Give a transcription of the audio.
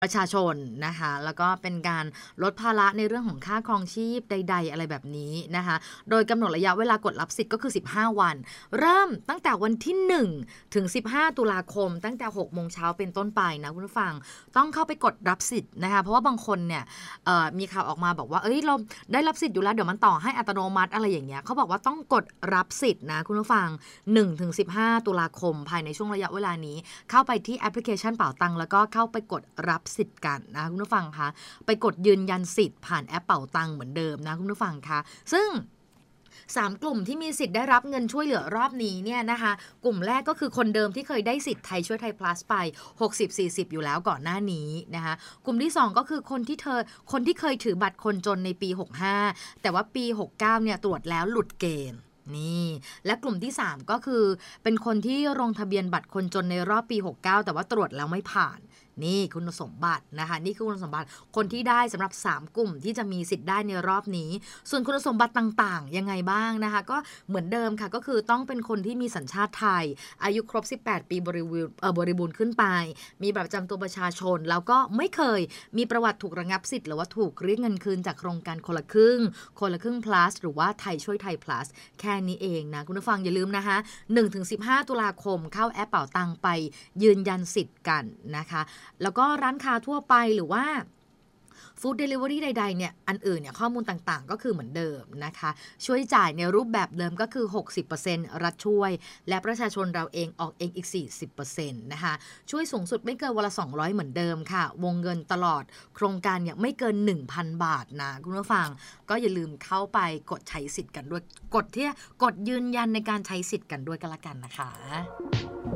ประชาชนนะคะแล้วก็เป็นการลดภาระในเรื่องของค่าครองชีพใดๆอะไรแบบนี้นะคะโดยกำหนดระยะเวลากดรับสิทธิ์ก็คือ15วันเริ่มตั้งแต่วันที่1ถึง15ตุลาคมตั้งแต่6โมงเช้าเป็นต้นไปนะคุณผู้ฟังต้องเข้าไปกดรับสิทธิ์นะคะเพราะว่าบางคนเนี่ยมีข่าวออกมาบอกว่าเอ้ยเราได้รับสิทธิ์อยู่แล้วเดี๋ยวมันต่อให้อัตโนมัติอะไรอย่างเงี้ยเขาบอกว่าต้องกดรับสิทธิ์นะคุณผู้ฟัง1-15ตุลาคมภายในช่วงระยะเวลานี้เข้าไปที่แอปพลิเคชันเป๋าตังแล้วก็เข้าไปกดรับสิทธิ์กันนะคุณผู้ฟังคะไปกดยืนยันสิทธิ์ผ่านแอปเป๋าตังเหมือนเดิมนะคุณผู้ฟังคะซึ่ง3กลุ่มที่มีสิทธิ์ได้รับเงินช่วยเหลือรอบนี้เนี่ยนะคะกลุ่มแรกก็คือคนเดิมที่เคยได้สิทธิ์ไทยช่วยไทย plus ไป60-40อยู่แล้วก่อนหน้านี้นะคะกลุ่มที่2ก็คือคนที่เคยถือบัตรคนจนในปี65แต่ว่าปี69เนี่ยตรวจแล้วหลุดเกณฑ์นี่และกลุ่มที่3ก็คือเป็นคนที่ลงทะเบียนบัตรคนจนในรอบปี69แต่ว่าตรวจแล้วไม่ผ่านนี่คุณสมบัตินะคะนี่คือคุณสมบัติคนที่ได้สำหรับ3กลุ่มที่จะมีสิทธิ์ได้ในรอบนี้ส่วนคุณสมบัติต่างๆยังไงบ้างนะคะก็เหมือนเดิมค่ะก็คือต้องเป็นคนที่มีสัญชาติไทยอายุครบ18ปีบริบูรณ์ขึ้นไปมีบัตรประจำตัวประชาชนแล้วก็ไม่เคยมีประวัติถูกระงับสิทธิ์หรือว่าถูกเรียกเงินคืนจากโครงการคนละครึ่งplus หรือว่าไทยช่วยไทย plus แค่นี้เองนะคุณผู้ฟังอย่าลืมนะคะ 1-15 ตุลาคมเข้าแอปเป๋าตังไปยืนยันสิทธิ์กันนะคะแล้วก็ร้านค้าทั่วไปหรือว่าฟู้ดเดลิเวอรี่ใดๆเนี่ยอันอื่นเนี่ยข้อมูลต่างๆก็คือเหมือนเดิมนะคะช่วยจ่ายในรูปแบบเดิมก็คือ 60% รัฐช่วยและประชาชนเราเองออกเองอีก 40% นะคะช่วยสูงสุดไม่เกินวันละ200เหมือนเดิมค่ะวงเงินตลอดโครงการเนี่ยไม่เกิน 1,000 บาทนะคุณผู้ฟังก็อย่าลืมเข้าไปกดใช้สิทธิ์กันด้วยกดยืนยันในการใช้สิทธิ์กันด้วยกันละกันนะคะ